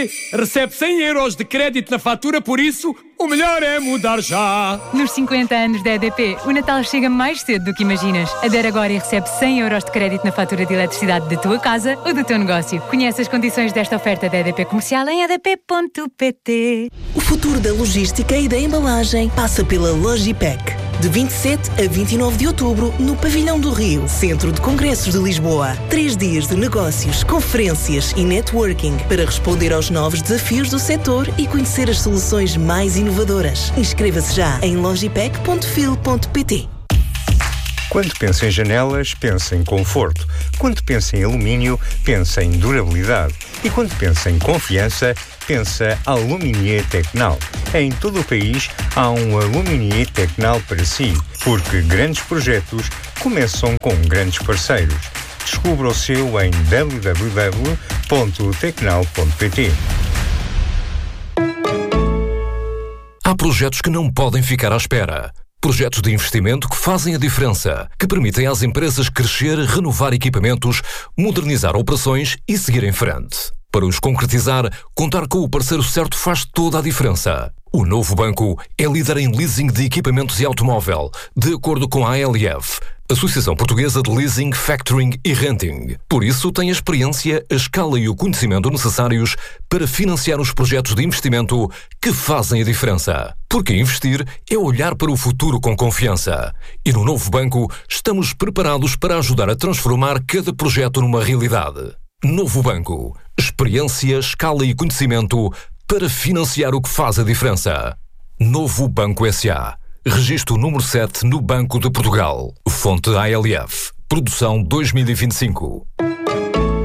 EDP recebe 100 euros de crédito na fatura, por isso, o melhor é mudar já. Nos 50 anos da EDP, o Natal chega mais cedo do que imaginas. Adere agora e recebe 100 euros de crédito na fatura de eletricidade da tua casa ou do teu negócio. Conhece as condições desta oferta da EDP Comercial em edp.pt. O futuro da logística e da embalagem passa pela Logipec. De 27 a 29 de outubro, no Pavilhão do Rio, Centro de Congressos de Lisboa. 3 dias de negócios, conferências e networking para responder aos novos desafios do setor e conhecer as soluções mais inovadoras. Inscreva-se já em logipec.fil.pt. Quando pensa em janelas, pensa em conforto. Quando pensa em alumínio, pensa em durabilidade. E quando pensa em confiança, pensa Aluminier Tecnal. Em todo o país há um Aluminier Tecnal para si, porque grandes projetos começam com grandes parceiros. Descubra o seu em www.tecnal.pt. Há projetos que não podem ficar à espera. Projetos de investimento que fazem a diferença, que permitem às empresas crescer, renovar equipamentos, modernizar operações e seguir em frente. Para os concretizar, contar com o parceiro certo faz toda a diferença. O Novo Banco é líder em leasing de equipamentos e automóvel, de acordo com a ALF, Associação Portuguesa de Leasing, Factoring e Renting. Por isso, tem a experiência, a escala e o conhecimento necessários para financiar os projetos de investimento que fazem a diferença. Porque investir é olhar para o futuro com confiança. E no Novo Banco, estamos preparados para ajudar a transformar cada projeto numa realidade. Novo Banco. Experiência, escala e conhecimento para financiar o que faz a diferença. Novo Banco S.A. Registro número 7 no Banco de Portugal. Fonte ALF. Produção 2025.